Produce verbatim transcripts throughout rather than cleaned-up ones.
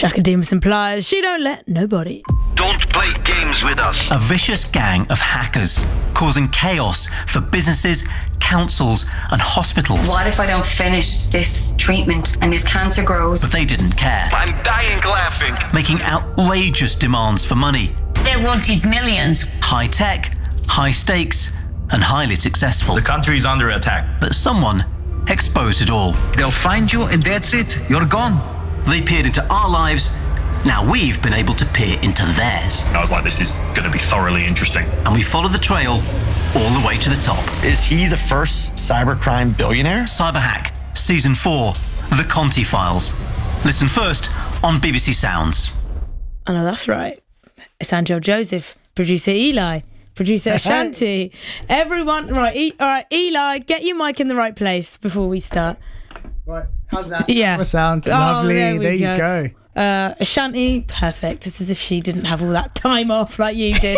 Shaka Demus implies she don't let nobody. Don't play games with us. A vicious gang of hackers causing chaos for businesses, councils and hospitals. What if I don't finish this treatment and this cancer grows? But they didn't care. I'm dying laughing. Making outrageous demands for money. They wanted millions. High tech, high stakes and highly successful. The country's under attack. But someone exposed it all. They'll find you and that's it. You're gone. They peered into our lives. Now we've been able to peer into theirs. I was like, this is going to be thoroughly interesting. And we followed the trail all the way to the top. Is he the first cybercrime billionaire? Cyberhack, Season four, The Conti Files. Listen first on B B C Sounds. I know that's right. It's Angel Joseph, producer Eli, producer Ashanti. Everyone, right, e- all right, Eli, get your mic in the right place before we start. Right, how's that? Yeah. That sound Oh, lovely. there we there you go. go. Uh, Ashanti, perfect. It's as if she didn't have all that time off like you did.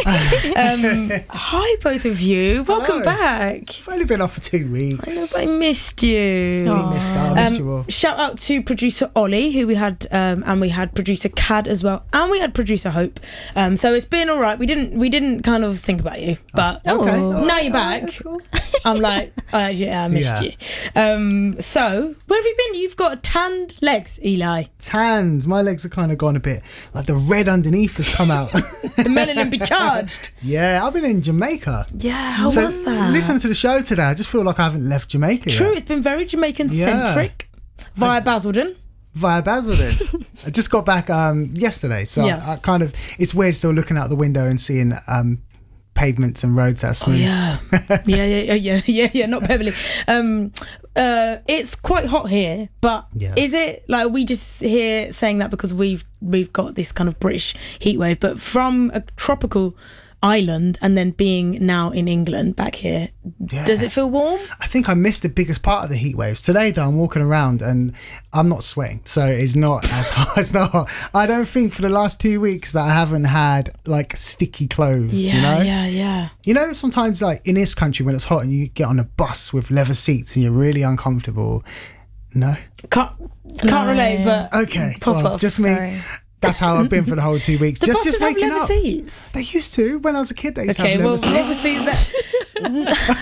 um, hi, both of you. Welcome Hello. back. I've only been off for two weeks. I know, but I missed you. We missed out. I missed you all. Um, shout out to producer Ollie, who we had, um, and we had producer Cad as well, and we had producer Hope. Um, so it's been all right. We didn't, we didn't kind of think about you, but Okay. now Alright, you're back. alright, that's cool. I'm like, uh, yeah, I missed Yeah. you. Um, so where have you been? You've got tanned legs, Eli. Tanned. My legs have kind of gone a bit like the red underneath has come out. The melanin be charged. Yeah, I've been in Jamaica. Yeah, how So was that? listening to the show today, I just feel like I haven't left Jamaica True, yet. it's been very Jamaican centric via Basildon. Via Basildon. I just got back um, yesterday, so Yeah. I, I kind of it's weird still looking out the window and seeing um, pavements and roads that are smooth. Yeah, yeah, yeah, yeah, yeah, yeah. Not Beverly. Um, uh, it's quite hot here, but Yeah. is it like we just here saying that because we've we've got this kind of British heat wave, but from a tropical island and then being now in England back here, Yeah. does it feel warm? I think I missed the biggest part of the heat waves. Today, though, I'm walking around and I'm not sweating, so it's not as hot. It's not hot. I don't think for the last two weeks that I haven't had like sticky clothes. Yeah, you know, yeah, yeah. you know. Sometimes, like in this country, when it's hot and you get on a bus with leather seats and you're really uncomfortable. No, Can't can't relate, but okay. pop well, off. just me. Sorry. That's how I've been for the whole two weeks. The just buses just have waking leather up. seats. They used to when I was a kid. They used Okay, to have well, leather seats. obviously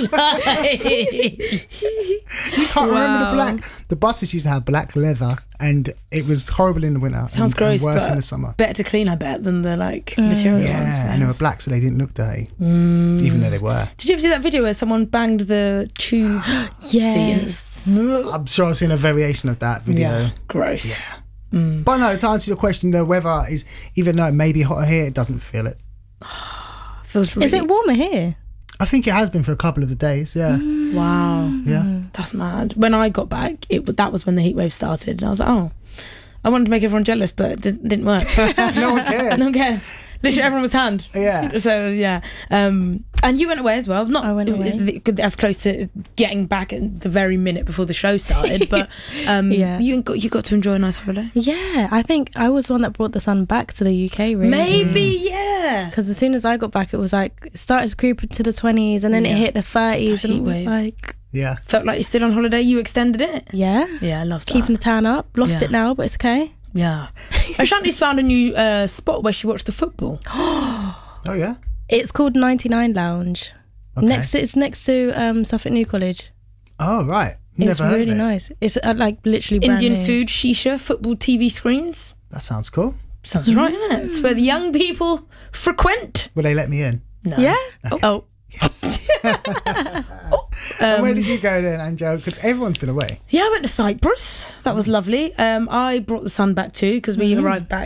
that. You can't remember the Wow. black. The buses used to have black leather, and it was horrible in the winter. Sounds and, and gross, worse but in the summer. better to clean, I bet, than the like material Yeah, ones. and they were black, so they didn't look dirty, even though they were. Did you ever see that video where someone banged the tube seat? and it was- I'm sure I've seen a variation of that video. Yeah, gross. But no, to answer your question, the weather is, even though it may be hotter here, it doesn't feel it. Feels really. Is it warmer here? I think it has been for a couple of the days. Yeah, Wow, yeah. that's mad. When I got back, it that was when the heat wave started, and I was like, oh, I wanted to make everyone jealous, but it didn't, didn't work. No one cared. No one cares. Literally, everyone was tanned. Yeah. So yeah, um, and you went away as well. Not I went away. th- as close to getting back at the very minute before the show started, but um, Yeah. you got you got to enjoy a nice holiday. Yeah, I think I was the one that brought the sun back to the U K, really. Maybe, yeah. Because as soon as I got back, it was like, it started creeping to the twenties and then Yeah. it hit the thirties That and heat it was wave. like, Yeah. Felt like you're still on holiday. You extended it. yeah. Yeah, I love that. Keeping the tan up. Lost Yeah. it now, but it's okay. Yeah. Ashanti's found a new uh, spot where she watched the football. Oh yeah. It's called ninety-nine Lounge. Okay. Next, It's next to um, Suffolk New College. Oh right. Never It's heard really of it. nice. It's uh, like literally brand Indian new. food, shisha, football T V screens. That sounds cool. Sounds right, isn't it? It's where the young people frequent. Will they let me in? No. Yeah? Oh. Yes. And where did you go then, Angel? Because everyone's been away. Yeah, I went to Cyprus. That was lovely. Um, I brought the sun back too because we arrived back